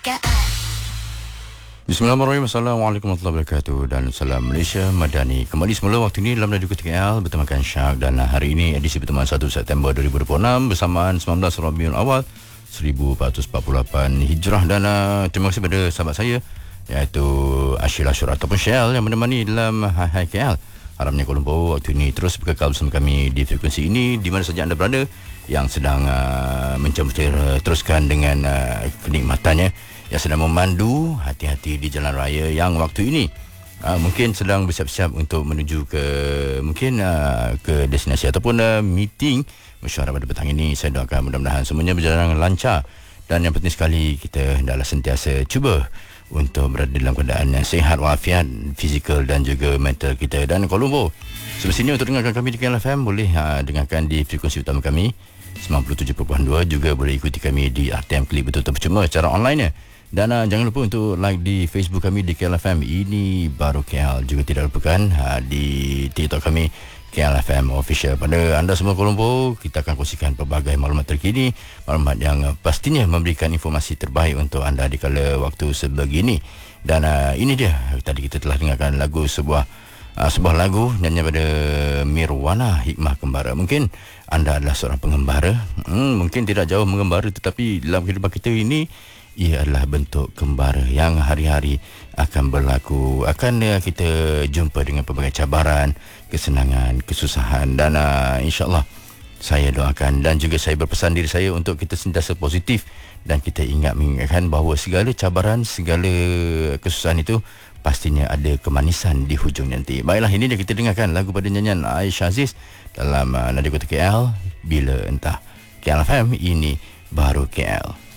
Bismillahirrahmanirrahim. Assalamualaikum warahmatullahi wabarakatuh. Dan salam Malaysia Madani. Kembali semula waktu ini dalam Radio KL bertemakan Syak. Dan hari ini edisi pertemuan 1 September 2026 bersamaan 19 Rabiul Awal 1448 Hijrah. Dan terima kasih kepada sahabat saya iaitu Ashil Ashur ataupun Syal yang menemani dalam Hai KL. Harapnya Kuala Lumpur waktu ini terus berkekal bersama kami di frekuensi ini di mana saja anda berada yang sedang mencoba teruskan dengan kenikmatannya, yang sedang memandu hati-hati di jalan raya yang waktu ini mungkin sedang bersiap-siap untuk menuju ke ke destinasi ataupun meeting mesyuarat pada petang ini. Saya doakan mudah-mudahan semuanya berjalan lancar, dan yang penting sekali kita hendaklah sentiasa cuba untuk berada dalam keadaan yang sihat walafiat fizikal dan juga mental kita. Dan Kuala Lumpur semestinya untuk dengarkan kami di KL FM boleh dengarkan di frekuensi utama kami 97.2, juga boleh ikuti kami di RTM Klik betul-betul percuma secara online ya. Dan jangan lupa untuk like di Facebook kami di KL FM Ini Baru KL. Juga tidak lupakan di TikTok kami KL FM Official. Pada anda semua Kuala Lumpur, kita akan kongsikan pelbagai maklumat terkini, maklumat yang pastinya memberikan informasi terbaik untuk anda di kala waktu sebegini. Dan ini dia, tadi kita telah dengarkan lagu sebuah lagu nyanyian pada Mirwana Hikmah Kembara. Mungkin anda adalah seorang pengembara, mungkin tidak jauh mengembara, tetapi dalam kehidupan kita ini ia adalah bentuk kembara yang hari-hari akan berlaku. Akan kita jumpa dengan pelbagai cabaran, kesenangan, kesusahan. Dan insyaAllah saya doakan dan juga saya berpesan diri saya untuk kita sentiasa positif, dan kita mengingatkan bahawa segala cabaran, segala kesusahan itu pastinya ada kemanisan di hujung nanti. Baiklah, ini dia kita dengarkan lagu pada nyanyian Aisyah Aziz dalam Nadi Kota KL, Bila Entah. KL FM Ini Baru KL.